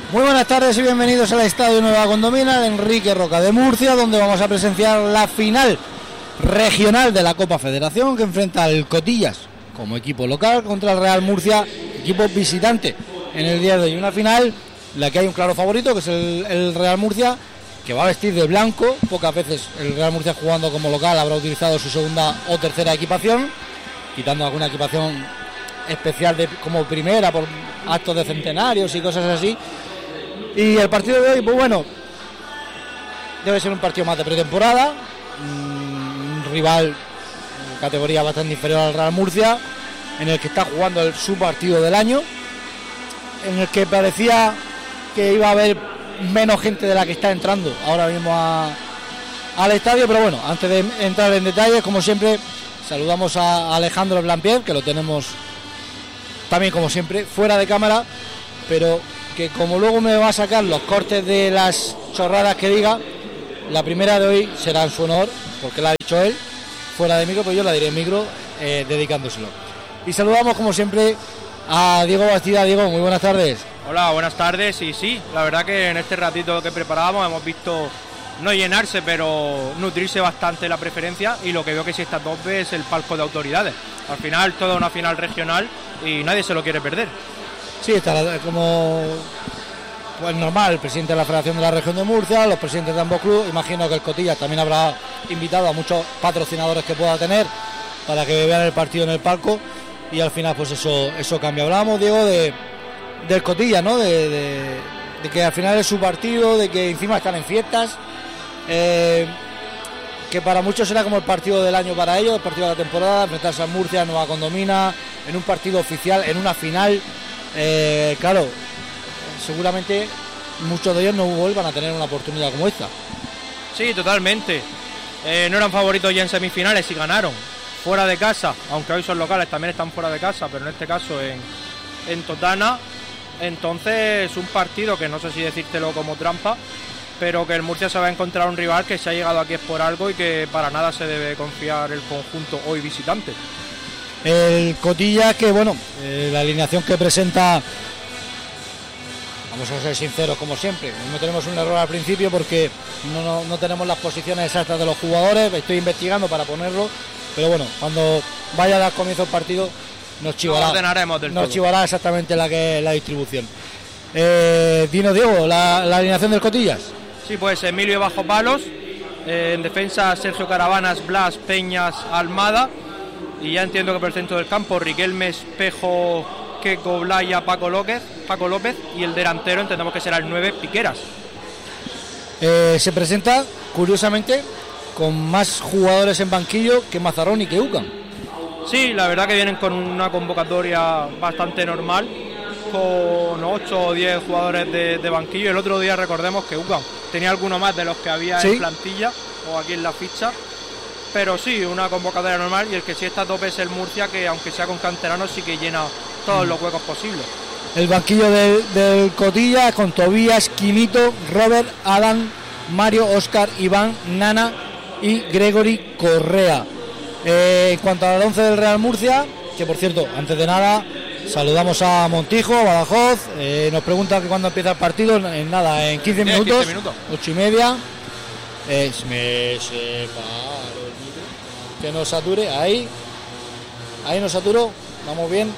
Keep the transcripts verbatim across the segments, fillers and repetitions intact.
Muy buenas tardes y bienvenidos al Estadio Nueva Condomina de Enrique Roca de Murcia, donde vamos a presenciar la final regional de la Copa Federación, que enfrenta al Cotillas como equipo local contra el Real Murcia, equipo visitante en el día de hoy. Una final en la que hay un claro favorito, que es el, el Real Murcia, que va a vestir de blanco. Pocas veces el Real Murcia, jugando como local, habrá utilizado su segunda o tercera equipación, quitando alguna equipación especial de, como primera por actos de centenarios y cosas así. Y el partido de hoy, pues bueno, debe ser un partido más de pretemporada, un rival de categoría bastante inferior al Real Murcia, en el que está jugando el, su partido del año, en el que parecía que iba a haber menos gente de la que está entrando ahora mismo a, al estadio. Pero bueno, antes de entrar en detalles, como siempre, saludamos a Alejandro Blampier, que lo tenemos también como siempre fuera de cámara, pero que como luego me va a sacar los cortes de las chorradas que diga, la primera de hoy será en su honor, porque la ha dicho él fuera de micro, pues yo la diré en micro, eh, dedicándoselo. Y saludamos como siempre a Diego Bastida. Diego, muy buenas tardes. Hola, buenas tardes. Y sí, la verdad que en este ratito que preparábamos hemos visto no llenarse, pero nutrirse bastante la preferencia, y lo que veo que sí está top es el palco de autoridades. Al final toda una final regional y nadie se lo quiere perder. Sí, está como pues normal, el presidente de la Federación de la Región de Murcia, los presidentes de ambos clubes. Imagino que el Cotillas también habrá invitado a muchos patrocinadores que pueda tener para que vean el partido en el palco, y al final pues eso eso cambia. Hablábamos, Diego, de del Cotillas, ¿no? De, de, de que al final es su partido, de que encima están en fiestas, eh, que para muchos será como el partido del año para ellos, el partido de la temporada, enfrentarse a Murcia, Nueva Condomina, en un partido oficial, en una final. Eh, claro, seguramente muchos de ellos no vuelvan a tener una oportunidad como esta. Sí, totalmente. Eh, no eran favoritos ya en semifinales y ganaron fuera de casa, aunque hoy son locales, también están fuera de casa, pero en este caso en, en Totana. Entonces, un partido que no sé si decírtelo como trampa, pero que el Murcia se va a encontrar un rival que se ha llegado aquí es por algo y que para nada se debe confiar el conjunto hoy visitante. El Cotillas, que bueno, eh, la alineación que presenta, vamos a ser sinceros como siempre, no tenemos un error al principio porque no, no, no tenemos las posiciones exactas de los jugadores, estoy investigando para ponerlo, pero bueno, cuando vaya a dar comienzo el partido nos chivará, ordenaremos del nos todo. chivará exactamente la que la distribución. Eh, Dino, Diego, la, la alineación del Cotillas. Sí, pues Emilio bajo palos, eh, en defensa Sergio Caravanas, Blas, Peñas, Almada. Y ya entiendo que por el centro del campo Riquelme, Espejo, Queco, Blaya, Paco López, Paco López, y el delantero entendemos que será el nueve, Piqueras. Eh, se presenta, curiosamente, con más jugadores en banquillo que Mazarrón y que Ucan. Sí, la verdad que vienen con una convocatoria bastante normal, con ocho o diez jugadores de, de banquillo. El otro día recordemos que Ucan tenía alguno más de los que había ¿Sí? en plantilla o aquí en la ficha. Pero sí, una convocatoria normal, y el que sí está a tope es el Murcia, que aunque sea con canteranos sí que llena todos los huecos posibles. El banquillo del, del Cotillas con Tobías, Quinito, Robert, Adam, Mario, Óscar, Iván, Nana y Gregory Correa. Eh, en cuanto al once del Real Murcia, que por cierto, antes de nada, saludamos a Montijo, Badajoz, eh, nos pregunta que cuándo empieza el partido. En nada, en quince minutos, quince minutos. ocho y media. Eh, me separo. Que nos sature, ahí ahí nos saturó, vamos bien.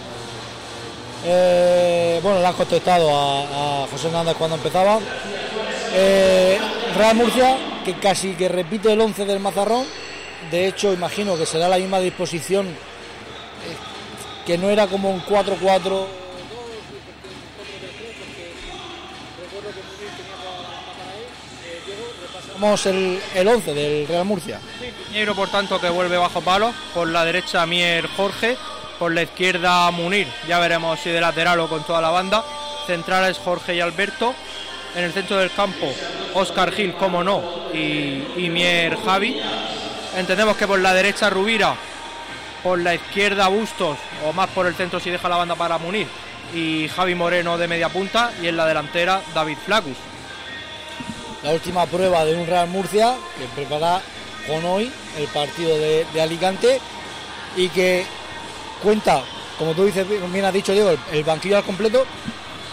Eh, bueno, le han contestado a, a José Hernández cuando empezaba. eh, Real Murcia, que casi que repite el once del Mazarrón. De hecho, imagino que será la misma disposición, eh, que no era como un cuatro cuatro. Vamos el, el once del Real Murcia. Piñeiro, por tanto, que vuelve bajo palos. Por la derecha Mier Jorge, por la izquierda Munir, ya veremos si de lateral o con toda la banda. Centrales Jorge y Alberto. En el centro del campo Óscar Gil, como no, y, y Mier Javi. Entendemos que por la derecha Rubira, por la izquierda Bustos, o más por el centro si deja la banda para Munir, y Javi Moreno de media punta, y en la delantera David Flacus. La última prueba de un Real Murcia que prepara con hoy el partido de, de Alicante, y que cuenta, como tú dices, bien has dicho, Diego, el, el banquillo al completo,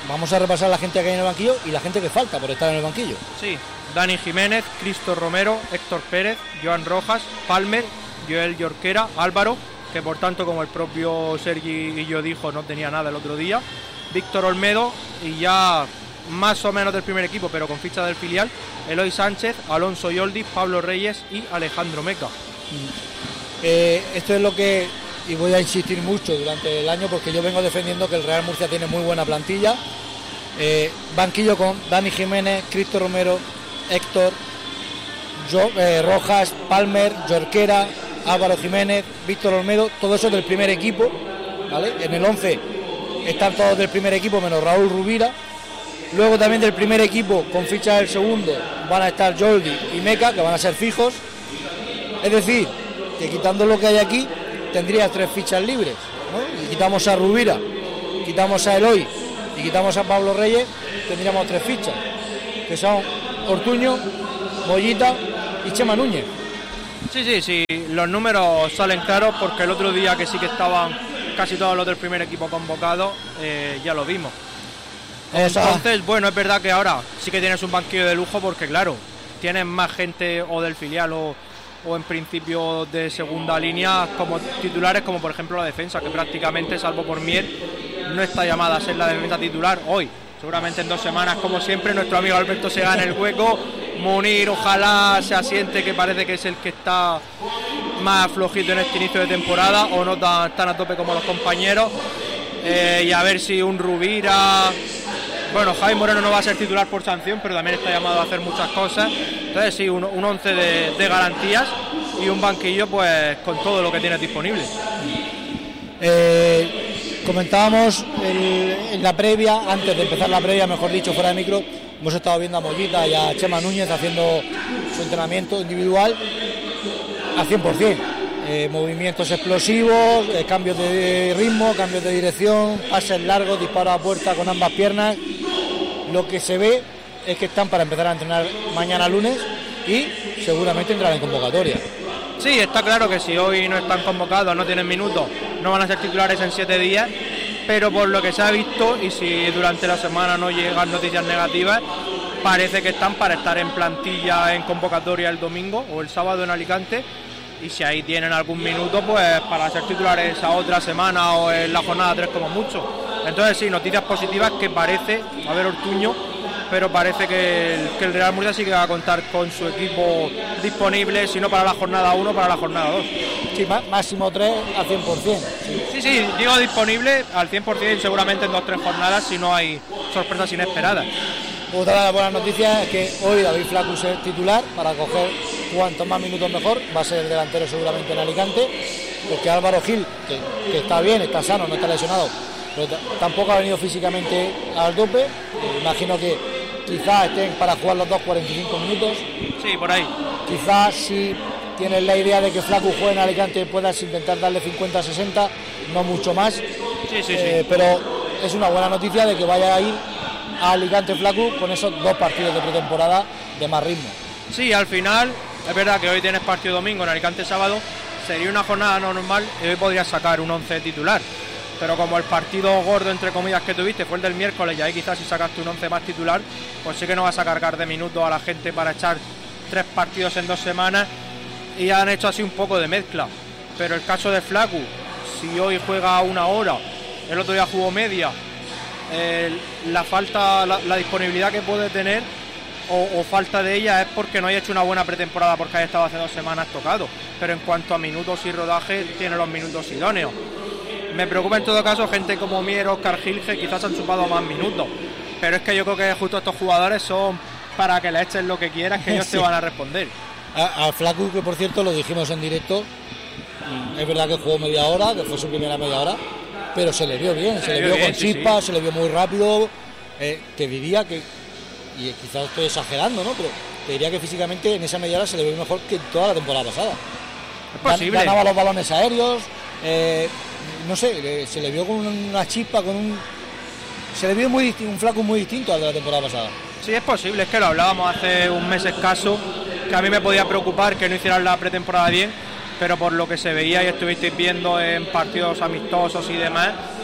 vamos a repasar la gente que hay en el banquillo y la gente que falta por estar en el banquillo. Sí, Dani Jiménez, Cristo Romero, Héctor Pérez, Joan Rojas, Palmer, Joel Yorquera, Álvaro, que por tanto, como el propio Sergi y yo dijo, no tenía nada el otro día, Víctor Olmedo, y ya más o menos del primer equipo, pero con ficha del filial, Eloy Sánchez, Alonso Yoldi, Pablo Reyes y Alejandro Meca. Eh, esto es lo que, y voy a insistir mucho durante el año, porque yo vengo defendiendo que el Real Murcia tiene muy buena plantilla. Eh, banquillo con Dani Jiménez, Cristo Romero, Héctor, yo, eh, Rojas, Palmer, Yorquera, Álvaro Jiménez, Víctor Olmedo, todo eso del primer equipo, ¿vale? En el once están todos del primer equipo menos Raúl Rubira. Luego también del primer equipo con ficha del segundo van a estar Yoldi y Meca, que van a ser fijos. Es decir, que quitando lo que hay aquí tendrías tres fichas libres, ¿no? Y quitamos a Rubira, quitamos a Eloy y quitamos a Pablo Reyes, tendríamos tres fichas, que son Ortuño, Mollita y Chema Núñez. Sí, sí, sí, los números salen claros, porque el otro día que sí que estaban casi todos los del primer equipo convocados, eh, ya lo vimos. Esa. Entonces, bueno, es verdad que ahora sí que tienes un banquillo de lujo, porque claro, tienes más gente o del filial o, o en principio de segunda línea como titulares, como por ejemplo la defensa, que prácticamente, salvo por Mier, no está llamada a ser la defensa titular hoy. Seguramente en dos semanas, como siempre, nuestro amigo Alberto se gana el hueco. Munir, ojalá se asiente, que parece que es el que está más flojito en este inicio de temporada, o no tan, tan a tope como los compañeros. Eh, y a ver si un Rubira... Bueno, Javi Moreno no va a ser titular por sanción, pero también está llamado a hacer muchas cosas. Entonces sí, un, un once de, de garantías y un banquillo pues con todo lo que tienes disponible. Eh, comentábamos el, en la previa, antes de empezar la previa, mejor dicho, fuera de micro, hemos estado viendo a Mollita y a Chema Núñez haciendo su entrenamiento individual al cien por ciento. Eh, movimientos explosivos, eh, cambios de ritmo, cambios de dirección, pases largos, disparos a puerta con ambas piernas. Lo que se ve es que están para empezar a entrenar mañana lunes y seguramente entrar en convocatoria. Sí, está claro que si hoy no están convocados, no tienen minutos, no van a ser titulares en siete días, pero por lo que se ha visto, y si durante la semana no llegan noticias negativas, parece que están para estar en plantilla en convocatoria el domingo o el sábado en Alicante. Y si ahí tienen algún minuto, pues para ser titulares a otra semana o en la jornada tres como mucho. Entonces sí, noticias positivas, que parece, a ver Ortuño, pero parece que el, que el Real Murcia sí que va a contar con su equipo disponible, si no para la jornada uno, para la jornada dos. Sí, máximo tres al cien por ciento. Sí. sí, sí, digo disponible al cien por ciento, seguramente en dos o tres jornadas, si no hay sorpresas inesperadas. Otra de las buenas noticias es que hoy David Flacus es titular para coger cuantos más minutos mejor, va a ser el delantero seguramente en Alicante, porque Álvaro Gil, que, que está bien, está sano, no está lesionado, pero t- tampoco ha venido físicamente al tope. Eh, imagino que quizás estén para jugar los dos cuarenta y cinco minutos. Sí, por ahí. Quizás si tienes la idea de que Flacus juegue en Alicante puedas intentar darle cincuenta sesenta, no mucho más. Sí, sí, eh, sí. Pero es una buena noticia de que vaya a ir a Alicante Flacus con esos dos partidos de pretemporada de más ritmo. Sí, al final es verdad que hoy tienes partido domingo, en Alicante sábado, sería una jornada normal y hoy podrías sacar un once titular, pero como el partido gordo entre comillas que tuviste fue el del miércoles, y ahí quizás si sacaste un once más titular, pues sí que no vas a cargar de minutos a la gente para echar tres partidos en dos semanas, y han hecho así un poco de mezcla. Pero el caso de Flacus, si hoy juega una hora, el otro día jugó media, eh, la falta, la, la disponibilidad que puede tener o, o falta de ella es porque no haya hecho una buena pretemporada, porque haya estado hace dos semanas tocado, pero en cuanto a minutos y rodaje tiene los minutos idóneos. Me preocupa en todo caso gente como Mier, Oscar Gil, que quizás han chupado más minutos, pero es que yo creo que justo estos jugadores son para que le eches lo que quieras, que ellos sí te van a responder. A, a Flacus, que por cierto lo dijimos en directo, es verdad que jugó media hora, que fue su primera media hora, pero se le vio bien, se, se le vio, vio bien, con chispas, sí, sí. Se le vio muy rápido. Eh, te diría que, y quizás estoy exagerando, ¿no? Pero te diría que físicamente en esa media hora se le vio mejor que toda la temporada pasada. Es posible. Ganaba los balones aéreos, eh, no sé, se le vio con una chispa, con un... Se le vio muy un Flacus muy distinto al de la temporada pasada. Sí, es posible, es que lo hablábamos hace un mes escaso, que a mí me podía preocupar que no hicieran la pretemporada bien, pero por lo que se veía y estuvisteis viendo en partidos amistosos y demás,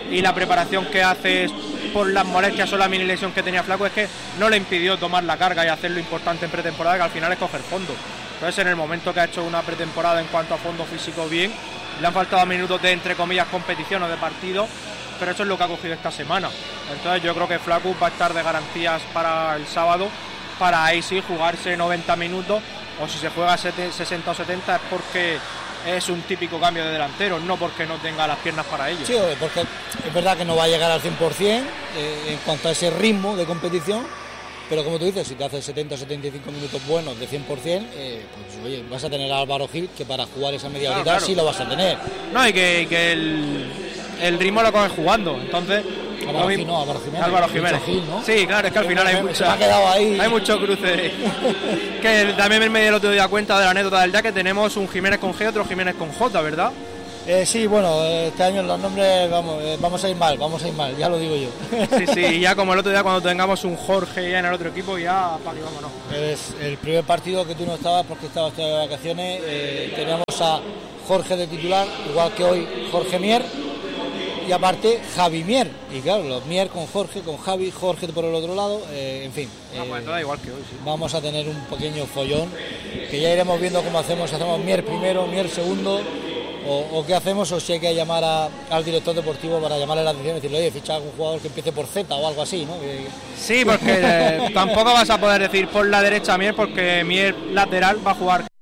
y la preparación que hace por las molestias o la mini lesión que tenía Flaco es que no le impidió tomar la carga y hacer lo importante en pretemporada, que al final es coger fondo. Entonces, en el momento que ha hecho una pretemporada en cuanto a fondo físico bien, le han faltado minutos de, entre comillas, competición o de partido, pero eso es lo que ha cogido esta semana. Entonces yo creo que Flaco va a estar de garantías para el sábado, para ahí sí jugarse noventa minutos, o si se juega sesenta o setenta es porque es un típico cambio de delantero, no porque no tenga las piernas para ello. Sí, porque es verdad que no va a llegar al cien por ciento eh, en cuanto a ese ritmo de competición, pero como tú dices, si te haces setenta o setenta y cinco minutos buenos de cien por ciento, eh, pues oye, vas a tener a Álvaro Gil, que para jugar esa media horita claro, claro. sí lo vas a tener. No, y que, y que el, el ritmo lo coges jugando, entonces... Álvaro Gil, no, Álvaro Jiménez. Álvaro Jiménez. Gil, ¿no? Sí, claro, es que al final hay mucho, ha quedado ahí. hay mucho cruce. Que también me di el otro día cuenta de la anécdota del día que tenemos un Jiménez con G y otro Jiménez con J, ¿verdad? Eh, sí, bueno, este año los nombres vamos, eh, vamos a ir mal, vamos a ir mal, ya lo digo yo. Sí, sí, y ya como el otro día cuando tengamos un Jorge ya en el otro equipo, ya para que vámonos. Es el primer partido que tú no estabas porque estabas de vacaciones, eh, teníamos a Jorge de titular, igual que hoy Jorge Mier, y aparte Javi Mier, y claro, los Mier con Jorge, con Javi, Jorge por el otro lado, eh, en fin. No, eh, pues da igual que hoy, sí. Vamos a tener un pequeño follón, que ya iremos viendo cómo hacemos, si hacemos Mier primero, Mier segundo... O, o qué hacemos, o si hay que llamar a, al director deportivo para llamarle la atención y decirle, oye, ficha a un jugador que empiece por Z o algo así, ¿no? Que... Sí, porque eh, tampoco vas a poder decir por la derecha Mier, porque Mier lateral va a jugar